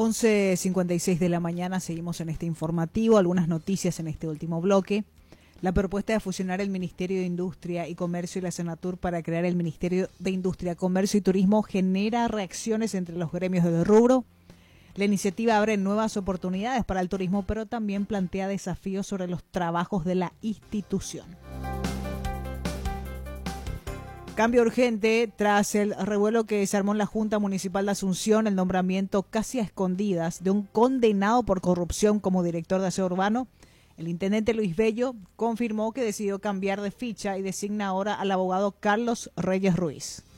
11:56 de la mañana, seguimos en este informativo, algunas noticias en este último bloque. La propuesta de fusionar el Ministerio de Industria y Comercio y la Senatur para crear el Ministerio de Industria, Comercio y Turismo genera reacciones entre los gremios del rubro. La iniciativa abre nuevas oportunidades para el turismo, pero también plantea desafíos sobre los trabajos de la institución. Cambio urgente tras el revuelo que se armó en la Junta Municipal de Asunción, el nombramiento casi a escondidas de un condenado por corrupción como director de aseo urbano. El intendente Luis Bello confirmó que decidió cambiar de ficha y designa ahora al abogado Carlos Reyes Ruiz.